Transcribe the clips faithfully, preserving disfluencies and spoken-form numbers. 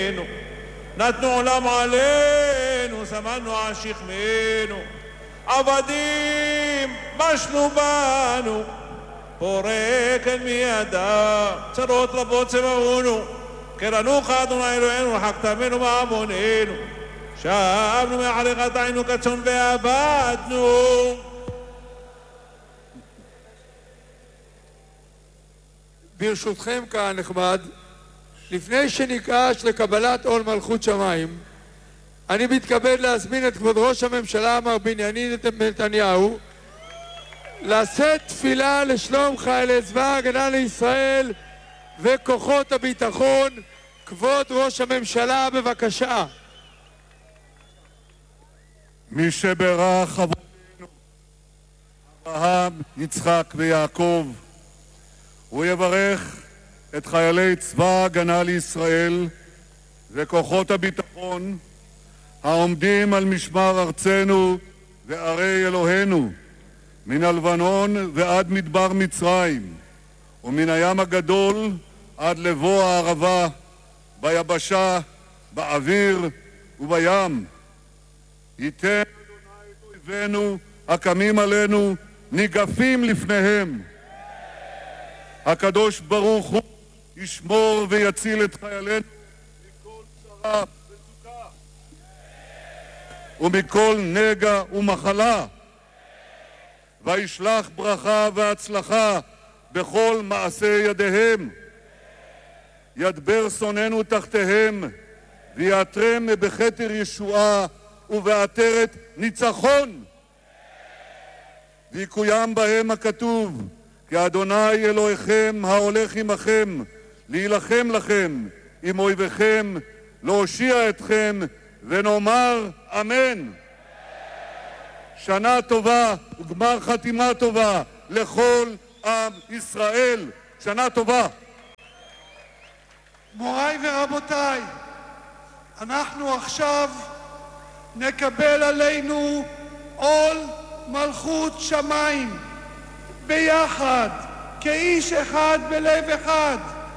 נתנו עולם עלינו, זמנו על שכמנו, עבדים משנו בנו, פורק אל מידה, צרות רבות סבבונו, קרנוך אדוני אלוהינו, רחקתנו מעווננו, שבנו מעלי חטאינו כצאן ועבדנו. ברשותכם קהל נכבד, לפני שניגש לקבלת עול מלכות שמיים, אני מתכבד להזמין את כבוד ראש הממשלה מר בנימין נתניהו לשאת תפילה לשלום חיילי צבא ההגנה לישראל וכוחות הביטחון. כבוד ראש הממשלה, בבקשה. מי שברך אבותינו אברהם, יצחק ויעקב, הוא יברך את חיילי צבא ההגנה לישראל וכוחות הביטחון העומדים על משמר ארצנו וערי אלוהינו, מן הלבנון ועד מדבר מצרים, ומן הים הגדול עד לבוא הערבה, ביבשה, באוויר ובים. ייתן אדוני את אויבינו הקמים עלינו ניגפים לפניהם. הקדוש ברוך הוא ישמור ויציל את חיילינו מכל צרה וצוקה ומכל נגע ומחלה, וישלח ברכה והצלחה בכל מעשי ידיהם. ידבר שונאינו תחתיהם, ויעטרם בכתר ישועה ובעטרת ניצחון. ויקוים בהם הכתוב, כי אדוני אלוהיכם ההולך עמכם, להילחם לכם עם אויביכם, להושיע אתכם, ונאמר אמן. שנה טובה וגמר חתימה טובה לכל עם ישראל. שנה טובה. מוריי ורבותיי, אנחנו עכשיו נקבל עלינו עול מלכות שמיים ביחד, כאיש אחד בלב אחד.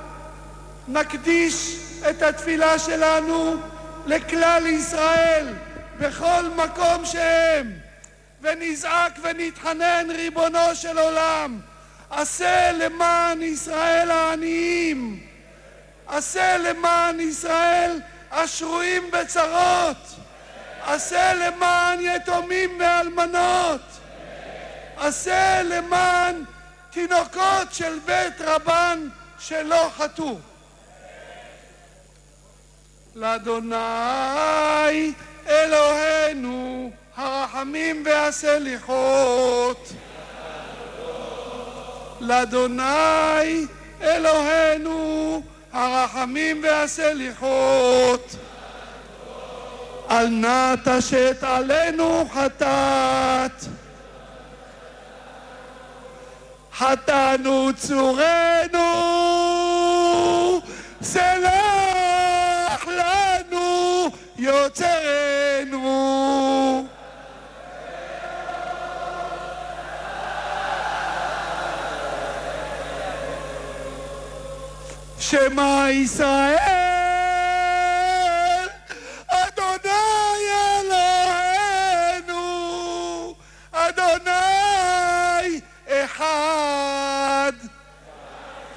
נקדיש את התפילה שלנו לכלל ישראל בכל מקום שהם, ונזעק ונתחנן, ריבונו של עולם, עשה למען ישראל העניים, עשה למען ישראל השרויים בצרות, עשה למען יתומים ואלמנות, עשה למען תינוקות של בית רבן שלא חטאו. לאדוני אלוהינו הרחמים והסליחות, לאדוני אלוהינו הרחמים והסליחות, אל נא תשת עלינו חטאת, חטאנו צורנו, סלח לנו יוצרנו. שמע ישראל